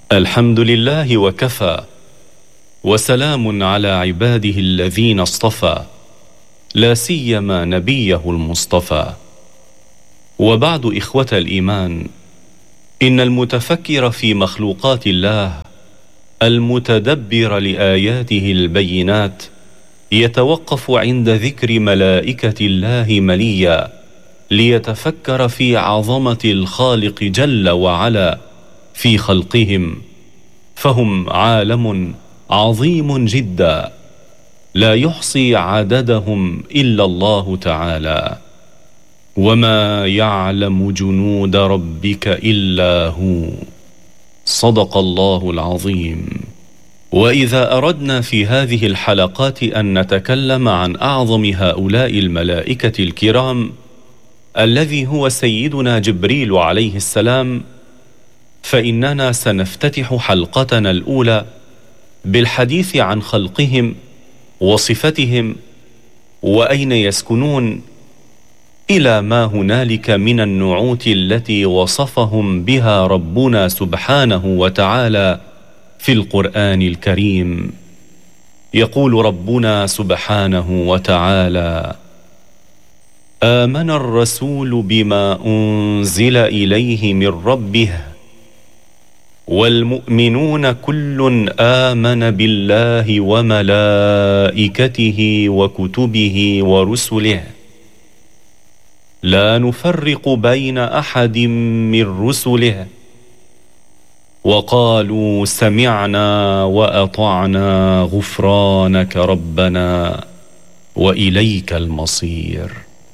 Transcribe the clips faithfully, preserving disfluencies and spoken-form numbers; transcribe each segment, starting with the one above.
الحمد لله وكفى، وسلام على عباده الذين اصطفى، لا سيما نبيه المصطفى. وبعد، إخوة الإيمان، إن المتفكر في مخلوقات الله المتدبر لآياته البينات يتوقف عند ذكر ملائكة الله مليا ليتفكر في عظمة الخالق جل وعلا في خلقهم، فهم عالم عظيم جدا لا يحصي عددهم إلا الله تعالى، وما يعلم جنود ربك إلا هو. صدق الله العظيم. وإذا أردنا في هذه الحلقات أن نتكلم عن أعظم هؤلاء الملائكة الكرام الذي هو سيدنا جبريل عليه السلام، فإننا سنفتتح حلقتنا الأولى بالحديث عن خلقهم وصفتهم وأين يسكنون، إلى ما هنالك من النعوت التي وصفهم بها ربنا سبحانه وتعالى في القرآن الكريم. يقول ربنا سبحانه وتعالى: آمن الرسول بما أنزل إليه من ربه والمؤمنون كل آمن بالله وملائكته وكتبه ورسله لا نفرق بين أحد من رسله وقالوا سمعنا وأطعنا غفرانك ربنا وإليك المصير.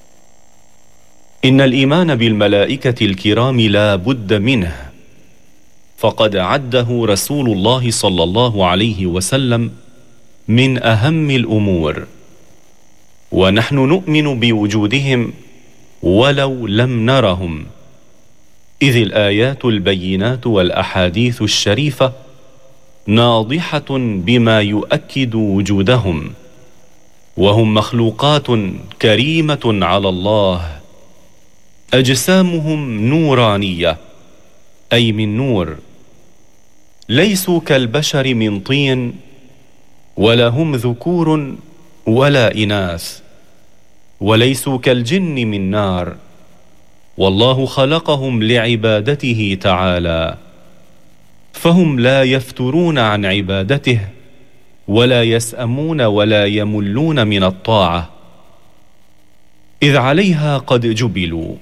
إن الإيمان بالملائكة الكرام لا بد منه، فقد عده رسول الله صلى الله عليه وسلم من أهم الأمور، ونحن نؤمن بوجودهم ولو لم نرهم، إذ الآيات البينات والأحاديث الشريفة ناضحة بما يؤكد وجودهم، وهم مخلوقات كريمة على الله، أجسامهم نورانية أي من نور، ليسوا كالبشر من طين، ولا هم ذكور ولا إناث، وليسوا كالجن من نار، والله خلقهم لعبادته تعالى، فهم لا يفترون عن عبادته ولا يسأمون ولا يملون من الطاعة، إذ عليها قد جبلوا.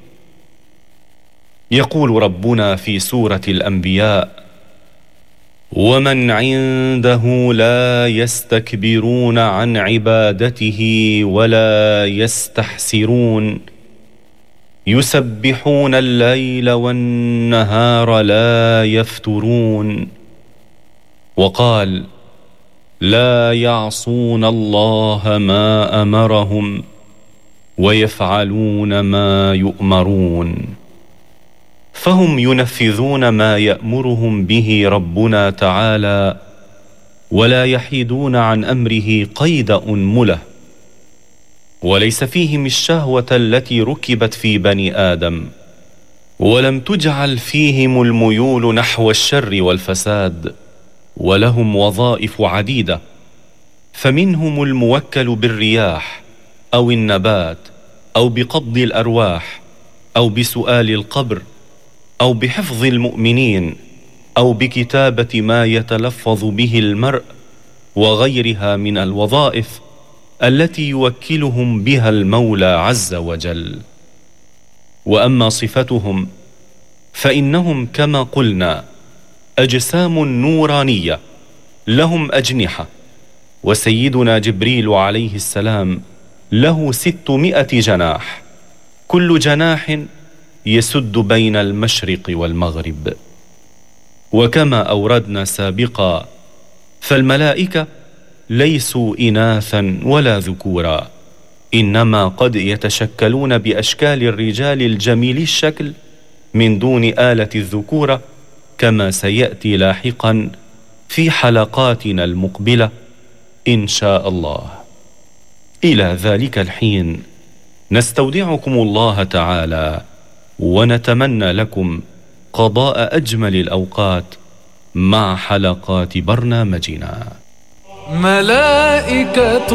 يقول ربنا في سورة الأنبياء: ومن عنده لا يستكبرون عن عبادته ولا يستحسرون يسبحون الليل والنهار لا يفترون. وقال: لا يعصون الله ما أمرهم ويفعلون ما يؤمرون، فهم ينفذون ما يأمرهم به ربنا تعالى ولا يحيدون عن أمره قيد أنملة، وليس فيهم الشهوة التي ركبت في بني آدم، ولم تجعل فيهم الميول نحو الشر والفساد، ولهم وظائف عديدة، فمنهم الموكل بالرياح أو النبات أو بقبض الأرواح أو بسؤال القبر أو بحفظ المؤمنين أو بكتابة ما يتلفظ به المرء، وغيرها من الوظائف التي يوكلهم بها المولى عز وجل. وأما صفتهم فإنهم كما قلنا أجسام نورانية لهم أجنحة، وسيدنا جبريل عليه السلام له ستمائة جناح، كل جناح يسد بين المشرق والمغرب. وكما أوردنا سابقا، فالملائكة ليسوا إناثا ولا ذكورا، إنما قد يتشكلون بأشكال الرجال الجميل الشكل من دون آلة الذكورة، كما سيأتي لاحقا في حلقاتنا المقبلة إن شاء الله. إلى ذلك الحين نستودعكم الله تعالى، ونتمنى لكم قضاء أجمل الأوقات مع حلقات برنامجنا. ملائكة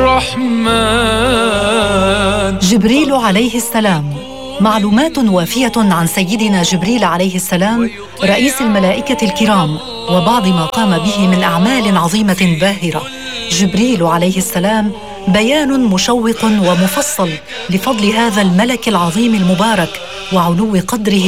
الرحمن جبريل عليه السلام. معلومات وافية عن سيدنا جبريل عليه السلام رئيس الملائكة الكرام وبعض ما قام به من أعمال عظيمة باهرة. جبريل عليه السلام بيان مشوق ومفصل لفضل هذا الملك العظيم المبارك وعلو قدره